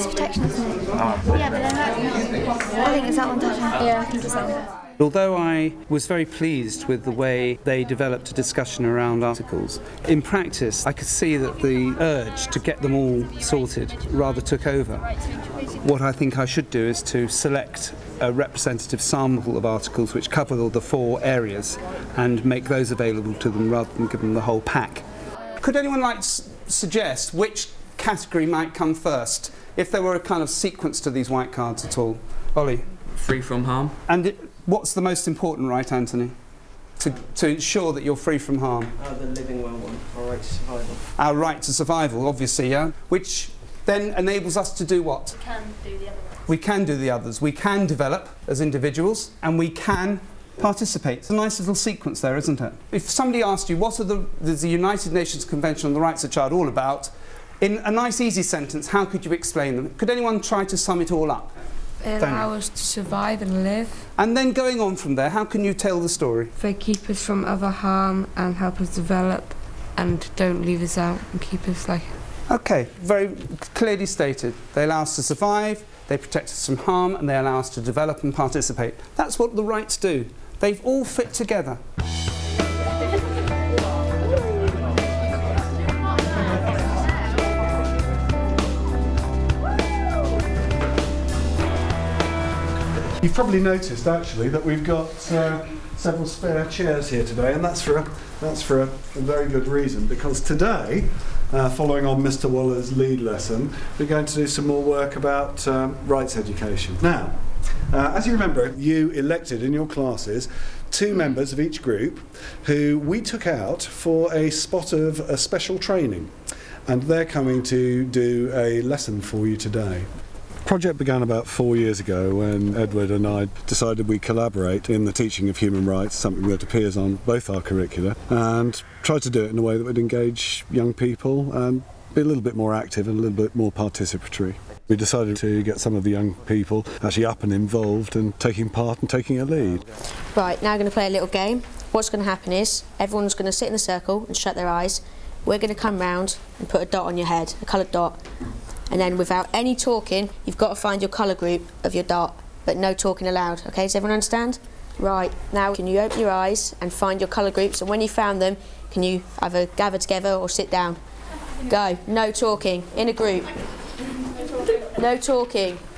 witness protection, isn't it? Yeah, but then I think it's that one, definitely. Yeah, I think it's that one. Although I was very pleased with the way they developed a discussion around articles, in practice I could see that the urge to get them all sorted rather took over. What I think I should do is to select a representative sample of articles which cover all the 4 areas and make those available to them rather than give them the whole pack. Could anyone like to suggest which category might come first, if there were a kind of sequence to these white cards at all? Ollie? Free from harm. And what's the most important, right, Anthony? To ensure that you're free from harm? The living well one, our right to survival. Our right to survival, obviously, yeah? Which then enables us to do what? We can do the other ones. We can do the others. We can develop as individuals and we can participate. It's a nice little sequence there, isn't it? If somebody asked you what are the United Nations Convention on the Rights of the Child all about, in a nice easy sentence, how could you explain them? Could anyone try to sum it all up? It allows us to survive and live. And then going on from there, how can you tell the story? They keep us from other harm and help us develop and don't leave us out and keep us like... Okay, very clearly stated. They allow us to survive, they protect us from harm, and they allow us to develop and participate. That's what the rights do. They've all fit together. You've probably noticed actually that we've got several spare chairs here today, and that's for a very good reason, because today, following on Mr. Waller's lead lesson, we're going to do some more work about rights education. Now, as you remember, you elected in your classes 2 members of each group who we took out for a spot of a special training, and they're coming to do a lesson for you today. The project began about 4 years ago when Edward and I decided we'd collaborate in the teaching of human rights, something that appears on both our curricula, and try to do it in a way that would engage young people and be a little bit more active and a little bit more participatory. We decided to get some of the young people actually up and involved and taking part and taking a lead. Right, now we're going to play a little game. What's going to happen is everyone's going to sit in a circle and shut their eyes. We're going to come round and put a dot on your head, a coloured dot. And then without any talking, you've got to find your colour group of your dot, but no talking allowed. Okay, does everyone understand? Right, now can you open your eyes and find your colour groups, and when you found them, can you either gather together or sit down? Go, no talking, in a group. No talking.